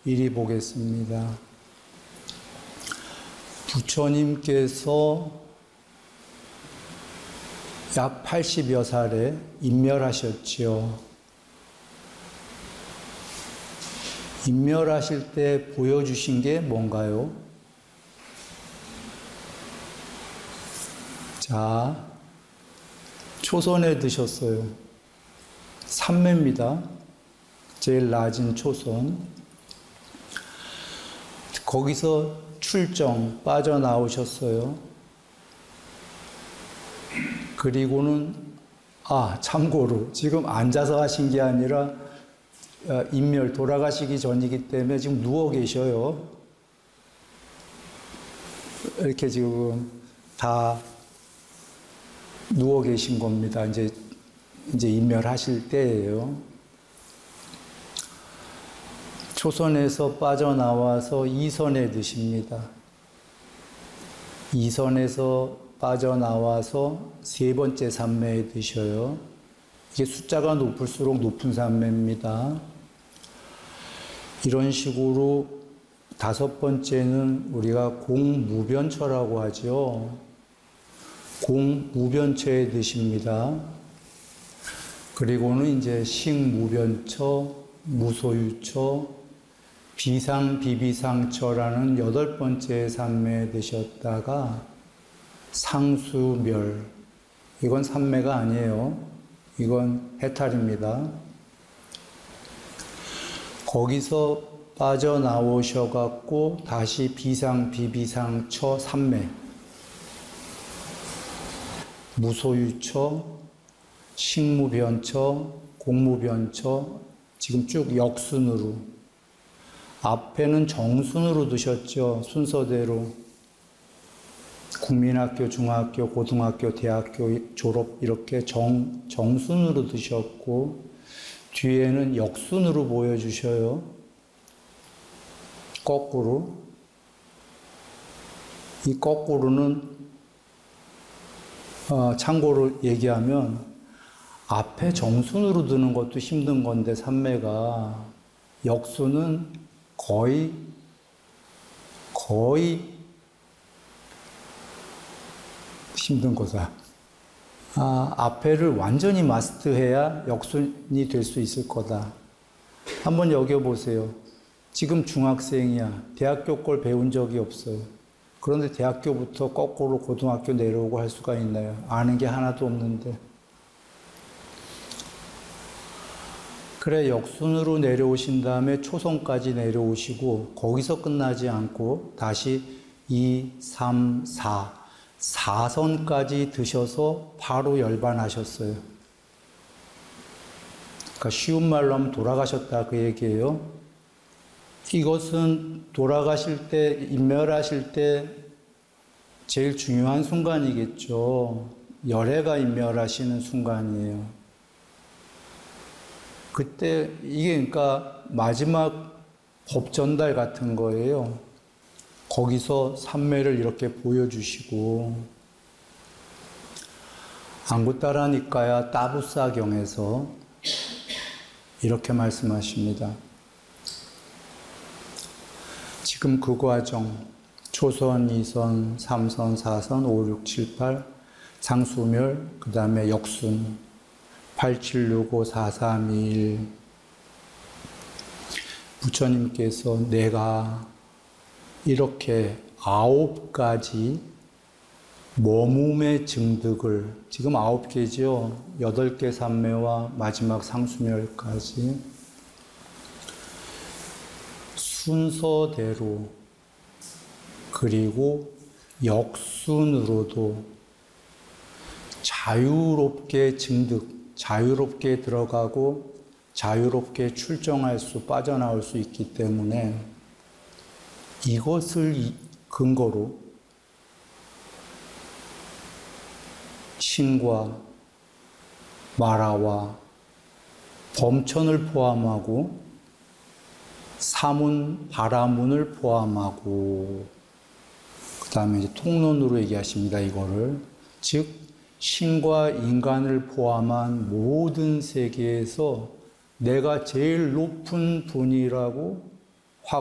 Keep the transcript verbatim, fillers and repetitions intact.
이리 보겠습니다. 부처님께서 약 팔십여 살에 인멸하셨지요. 인멸하실 때 보여주신 게 뭔가요? 자, 초선에 드셨어요. 삼매입니다. 제일 낮은 초선. 거기서 출정, 빠져나오셨어요. 그리고는, 아, 참고로, 지금 앉아서 하신 게 아니라, 인멸, 돌아가시기 전이기 때문에 지금 누워 계셔요. 이렇게 지금 다 누워 계신 겁니다. 이제, 이제 인멸하실 때예요. 초선에서 빠져나와서 이선에 드십니다. 이선에서 빠져나와서 세 번째 삼매에 드셔요. 이게 숫자가 높을수록 높은 삼매입니다. 이런 식으로 다섯 번째는 우리가 공무변처라고 하죠. 공무변처에 드십니다. 그리고는 이제 식무변처, 무소유처, 비상비비상처라는 여덟 번째 삼매에 드셨다가 상수멸, 이건 삼매가 아니에요. 이건 해탈입니다. 거기서 빠져나오셔갖고 다시 비상비비상처 삼매, 무소유처, 식무변처, 공무변처, 지금 쭉 역순으로, 앞에는 정순으로 드셨죠. 순서대로 국민학교, 중학교, 고등학교, 대학교 졸업 이렇게 정, 정순으로 드셨고, 뒤에는 역순으로 보여주셔요. 거꾸로. 이 거꾸로는 어, 참고로 얘기하면 앞에 정순으로 드는 것도 힘든 건데 삼매가, 역순은 거의 거의 힘든 거다. 아, 앞에를 완전히 마스터해야 역순이 될 수 있을 거다. 한번 여겨보세요. 지금 중학생이야. 대학교 걸 배운 적이 없어요. 그런데 대학교부터 거꾸로 고등학교 내려오고 할 수가 있나요? 아는 게 하나도 없는데. 그래, 역순으로 내려오신 다음에 초선까지 내려오시고, 거기서 끝나지 않고 다시 이, 삼, 사, 사선까지 드셔서 바로 열반하셨어요. 그러니까 쉬운 말로 하면 돌아가셨다 그 얘기예요. 이것은 돌아가실 때, 인멸하실 때 제일 중요한 순간이겠죠. 열애가 인멸하시는 순간이에요. 그때 이게 그러니까 마지막 법 전달 같은 거예요. 거기서 삼매를 이렇게 보여주시고, 안구따라니까야 따부사경에서 이렇게 말씀하십니다. 지금 그 과정, 초선, 이선, 삼선, 사선, 오, 육, 칠, 팔, 상수멸, 그 다음에 역순, 팔, 칠, 육, 오, 사, 삼, 이, 일. 부처님께서 내가 이렇게 아홉 가지 머뭄의 증득을, 지금 아홉 개죠. 여덟 개 삼매와 마지막 상수멸까지 순서대로, 그리고 역순으로도 자유롭게 증득, 자유롭게 들어가고 자유롭게 출정할 수, 빠져나올 수 있기 때문에 이것을 근거로 신과 마라와 범천을 포함하고 사문, 바라문을 포함하고, 그 다음에 이제 통론으로 얘기하십니다. 이거를. 즉, 신과 인간을 포함한 모든 세계에서 내가 제일 높은 분이라고